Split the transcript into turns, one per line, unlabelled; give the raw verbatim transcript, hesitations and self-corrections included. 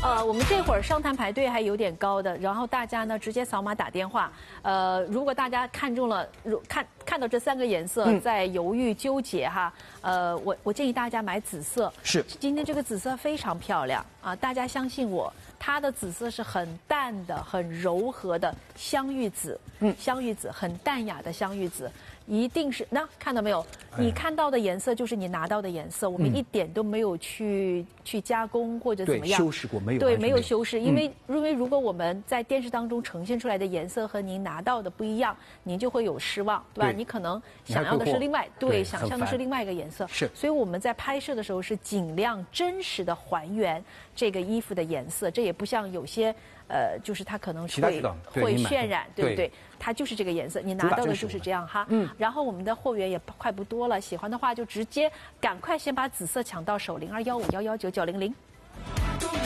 呃，我们这会儿上摊排队还有点高的，然后大家呢直接扫码打电话。呃，如果大家看中了，如看看到这三个颜色在犹豫纠结哈，呃，我我建议大家买紫色。
是，
今天这个紫色非常漂亮啊，大家相信我。 它的紫色是很淡的、很柔和的香芋紫，嗯，香芋紫很淡雅的香芋紫，一定是那看到没有？你看到的颜色就是你拿到的颜色，我们一点都没有去去加工或者怎么样，
修饰过没有？
对，没有修饰，因为因为如果我们在电视当中呈现出来的颜色和您拿到的不一样，您就会有失望，对吧？你可能想要的是另外，对，想象的是另外一个颜色，
是，
所以我们在拍摄的时候是尽量真实的还原这个衣服的颜色，这也。 不像有些，呃，就是它可能会会渲染，对不对？它就是这个颜色，你拿到的就是这样哈。嗯。然后我们的货源也快不多了，喜欢的话就直接赶快先把紫色抢到手，零二幺五幺幺九九零零。